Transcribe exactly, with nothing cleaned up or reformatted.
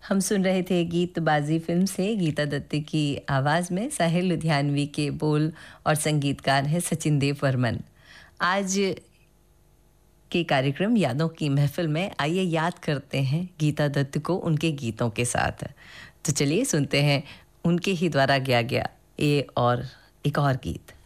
हम सुन रहे थे गीतबाजी फिल्म से गीता दत्त की आवाज़ में साहिल लुधियानवी के बोल और संगीतकार है सचिन देव वर्मन। आज के कार्यक्रम यादों की महफिल में आइए याद करते हैं गीता दत्त को उनके गीतों के साथ। तो चलिए सुनते हैं उनके ही द्वारा गाया गया ये और एक और गीत।